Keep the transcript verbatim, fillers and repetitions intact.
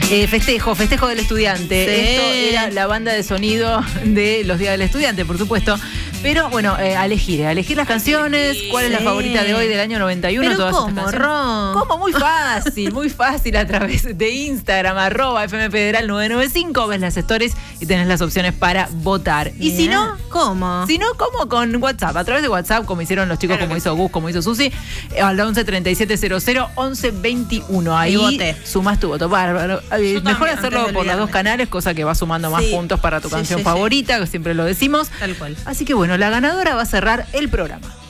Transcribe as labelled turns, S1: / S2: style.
S1: Eh, festejo, festejo del estudiante.
S2: Sí.
S1: Esto era la banda de sonido de los días del estudiante, por supuesto. Pero bueno, eh, a elegir, a elegir las canciones. ¿Cuál es la
S2: Sí.
S1: favorita de hoy del año noventa y uno?
S2: ¿Pero
S1: Todas estas
S2: cómo,
S1: canciones.
S2: Ron?
S1: ¿Cómo? Muy fácil, muy fácil a través de Instagram, arroba F M Federal nueve nueve cinco. Ves las stories y tenés las opciones para votar. Y si
S2: Bien.
S1: no,
S2: ¿Cómo?
S1: Si no, ¿cómo? Con WhatsApp. A través de WhatsApp, como hicieron los chicos,
S2: Claro
S1: como
S2: que
S1: hizo Gus, como hizo Susi, eh, al once treinta y siete cero cero once veintiuno. Ahí
S2: Y voté.
S1: sumás tu voto. Bárbaro. Eh,
S2: Yo
S1: Mejor
S2: también,
S1: hacerlo
S2: antes del
S1: por los dos
S2: viernes.
S1: canales, cosa que va sumando más
S2: Sí.
S1: puntos para tu
S2: Sí,
S1: canción
S2: sí, sí.
S1: favorita, que siempre lo decimos.
S2: Tal cual.
S1: Así que bueno, la ganadora va a cerrar el programa.